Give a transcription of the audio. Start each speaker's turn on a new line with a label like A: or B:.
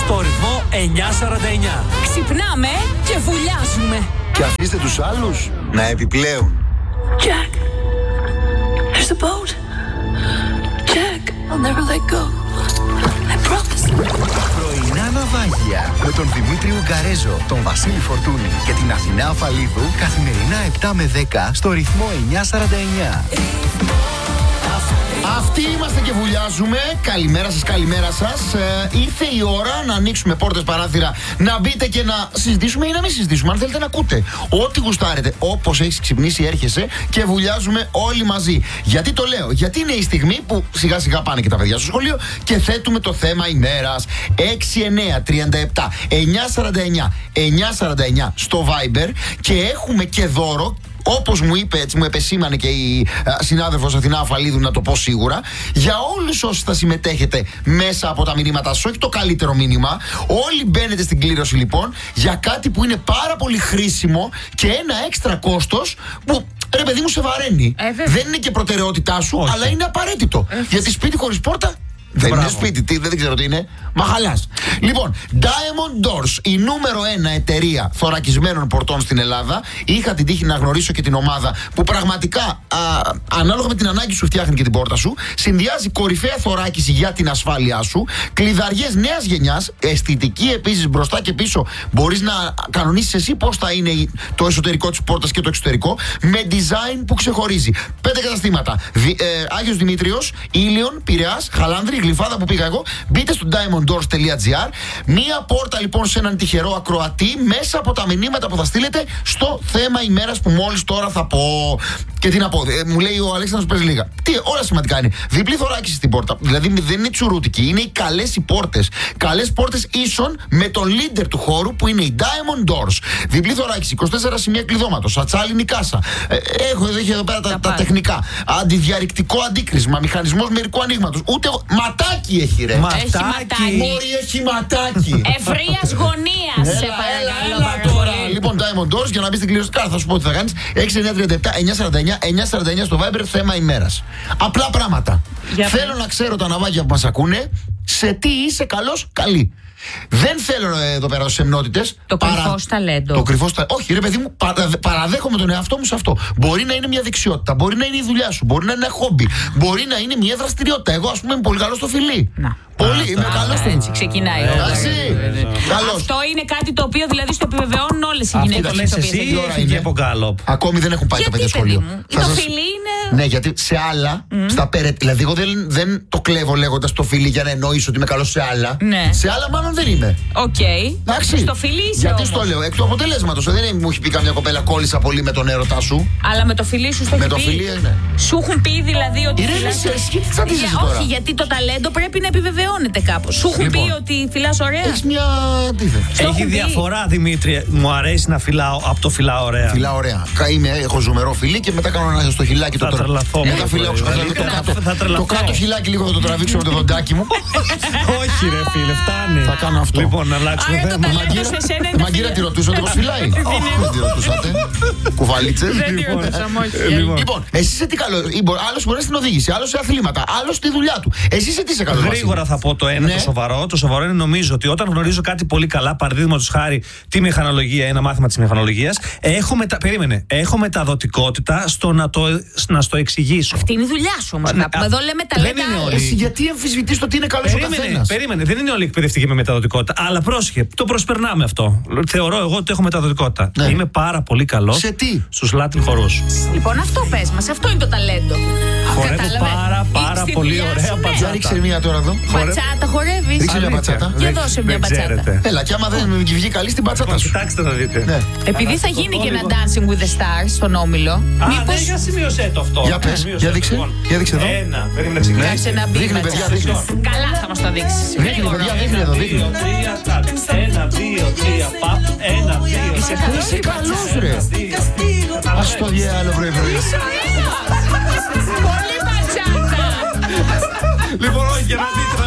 A: στο ρυθμό 949.
B: Ξυπνάμε και βουλιάζουμε.
C: Και αφήστε τους άλλους να επιπλέουν.
D: Jack, there's a boat. Jack, I'll never let go. I promise.
E: Πρωινά ναυάγια με τον Δημήτρη Ουγκαρέζο, τον Βασίλη Φορτούνη και την Αθηνά Αφαλίδου καθημερινά 7 με 10 στο ρυθμό 949.
C: Αυτοί είμαστε και βουλιάζουμε. Καλημέρα σας, καλημέρα σας. Ήρθε η ώρα να ανοίξουμε πόρτες, παράθυρα, να μπείτε και να συζητήσουμε ή να μην συζητήσουμε. Αν θέλετε να ακούτε ό,τι γουστάρετε, όπως έχεις ξυπνήσει, έρχεσαι και βουλιάζουμε όλοι μαζί. Γιατί το λέω? Γιατί είναι η στιγμή που σιγά σιγά πάνε και τα παιδιά στο σχολείο και θέτουμε το θέμα ημέρας. 6937 949 949 στο Viber και έχουμε και δώρο. Όπως μου είπε, έτσι μου επεσήμανε και η συνάδελφος Αθηνά Αφαλίδου, να το πω σίγουρα, για όλους όσοι θα συμμετέχετε μέσα από τα μηνύματά σας, όχι το καλύτερο μήνυμα. Όλοι μπαίνετε στην κλήρωση λοιπόν για κάτι που είναι πάρα πολύ χρήσιμο και ένα έξτρα κόστος που, ρε παιδί μου, σε βαραίνει. Δεν είναι και προτεραιότητά σου, όχι, αλλά είναι απαραίτητο. Γιατί σπίτι χωρίς πόρτα δεν είναι σπίτι, δεν ξέρω τι είναι. Μαχαλάς. Λοιπόν, Diamond Doors, η νούμερο 1 εταιρεία θωρακισμένων πορτών στην Ελλάδα. Είχα την τύχη να γνωρίσω και την ομάδα που πραγματικά ανάλογα με την ανάγκη σου φτιάχνει και την πόρτα σου. Συνδυάζει κορυφαία θωράκιση για την ασφάλειά σου, κλειδαριές νέας γενιάς, αισθητική επίσης μπροστά και πίσω. Μπορείς να κανονίσεις εσύ πώς θα είναι το εσωτερικό της πόρτας και το εξωτερικό, με design που ξεχωρίζει. 5 καταστήματα. Άγιος Δημήτριος, Ήλιον, Πειραιάς, Χαλάνδρη, Γλυφάδα που πήγα εγώ. Μπείτε στο diamonddoors.gr. Μία πόρτα λοιπόν σε έναν τυχερό ακροατή μέσα από τα μηνύματα που θα στείλετε στο θέμα ημέρας που μόλις τώρα θα πω. Και τι να πω, μου λέει ο Αλέξανδρος, πες λίγα. Τι, όλα σημαντικά είναι. Διπλή θωράκιση στην πόρτα. Δηλαδή δεν είναι τσουρούτικη, είναι οι καλές οι πόρτες. Καλές πόρτες ίσον με τον leader του χώρου που είναι η Diamond Doors. Διπλή θωράκιση, 24 σημεία κλειδώματος, ατσάλινη κάσα. Έχω εδώ πέρα τα τεχνικά. Αντιδιαρρηκτικό αντίκρισμα, μηχανισμός μερικού ανοίγματος. Ούτε ματάκι έχει, ρε.
B: Ματάκι.
C: Μόρι έχει ματάκι.
B: Ευρείας γωνίας. Σε παρακαλώ.
C: Έλα τώρα. Λοιπόν, Diamond Doors, για να μπει στην κλήρωση κάρτα, θα σου πω τι θα κάνεις. 6937 949 στο Viber, θέμα ημέρας. Απλά πράγματα. Θέλω να ξέρω τα ναυάγια που μας ακούνε σε τι είσαι καλός, καλή. Δεν θέλω εδώ πέρα σεμνότητες.
B: Το κρυφό ταλέντο.
C: Το κρυφό ταλέντο. Όχι, ρε παιδί μου, παραδέχομαι τον εαυτό μου σε αυτό. Μπορεί να είναι μια δεξιότητα, μπορεί να είναι η δουλειά σου, μπορεί να είναι ένα χόμπι, μπορεί να είναι μια δραστηριότητα. Εγώ, ας πούμε, είμαι πολύ καλό στο φιλί. Να. Πολύ, είμαι καλό στο.
B: Έτσι ξεκινάει. Αυτό είναι κάτι το οποίο δηλαδή στο επιβεβαιώνουν όλες οι γυναίκες.
A: Αυτό το λες εσύ ή και από Γκάλοπ?
C: Ακόμη δεν έχουν πάει τα παιδιά σχολείο.
B: Το φιλί είναι.
C: Ναι, γιατί σε άλλα, στα περαιτέρω. Δηλαδή, εγώ δεν το κλέβω λέγοντας το φιλί για να εννοήσω ότι είμαι καλό σε άλλα. Σε άλλα, μάλλον δεν είμαι.
B: Οκ. Στο φιλί είσαι.
C: Γιατί στο λέω, εκ του αποτελέσματος. Δεν μου έχει πει καμιά κοπέλα κόλλησα πολύ με τον έρωτά σου.
B: Αλλά με το φιλί σου στο
C: με το φιλί, ναι.
B: Σου έχουν πει δηλαδή ότι.
C: Όχι,
B: γιατί το ταλέντο πρέπει να επιβεβαιώνεται κάπως. Σου έχουν πει ότι φυλάς ωραία.
C: Έχεις μια αντίθεση.
A: Έχει διαφορά, Δημήτρη. Μου αρέσει να φυλάω από το φυλάω ωραία.
C: Φυλάω ωραία. Έχω ζουμερό φιλί και μετά κάνω ένα στο χιλάκι το τρελαθώ. Μετά φυλάω το κάτω χιλάκι λίγο θα το τραβήξω με το δοντάκι μου.
A: Όχι, ρε φίλε, φτάνει.
C: Θα κάνω αυτό.
A: Λοιπόν, να αλλάξουμε θέμα.
C: Μαγκύρα, τη ρωτούσατε πώς φυλάει? Δεν τη ρωτούσατε. Κουβαλίτσες. Λοιπόν, εσύ είσαι τι καλό? Άλλος μπορεί στην οδήγηση, άλλος σε αθλήματα, άλλος στη δουλειά του. Εσύ είσαι τι είσαι καλό?
A: Γρήγορα θα πω το ένα, το σοβαρό. Το σοβαρό είναι νομίζω ότι όταν γνωρίζω κάτι πολύ καλά, παραδείγματος χάρη τη μηχανολογία, ένα μάθημα της μηχανολογίας, έχω μεταδοτικότητα στο να στο εξηγήσω.
B: Αυτή είναι η δουλειά σου όμως. Εδώ λέμε ταλέντα.
C: Εσύ γιατί αμφισβητείς το τι είναι καλό ο καθένας?
A: Περίμενε, δεν είναι όλοι εκπαιδευτικοί με μεταδοτικότητα. Αλλά πρόσεχε, το προσπερνάμε αυτό. Θεωρώ εγώ ότι έχω μεταδοτικότητα. Ναι. Είμαι πάρα πολύ καλός.
C: Σε τι?
A: Στους Latin χορούς.
B: Λοιπόν, αυτό πες μας, αυτό είναι το ταλέντο.
A: Χορεύω πάρα πολύ ωραία μπατσάτα.
C: Ρίξε μία τώρα εδώ.
B: Μπατσάτα χορεύεις?
C: Ρίξε μια μπατσάτα.
B: Για δώσε μια μπατσάτα.
C: Έλα, και άμα δεν βγει καλή στην μπατσάτα σου.
A: Κοιτάξτε να δείτε.
B: Επειδή θα γίνει και ένα Dancing with the Stars στον Όμιλο.
A: Μήπως για σημείωσέ το αυτό.
C: Για πες, για δείξε εδώ.
A: Ένα, περίμενε να ξεκινήσει.
B: Κάτσε να μπει μπατσάτα. Καλά θα μας το δείξεις.
C: Δείχνει, παιδιά, δείχνει εδώ, δείχνει.
A: 1, 2, 3, παπ, 1, 2.
C: Είσαι καλός, ρε. Ας το διάλο, πρωί.
B: Πολύ μπατσάτα.
A: Λοιπόν, όχι, για να δείτε.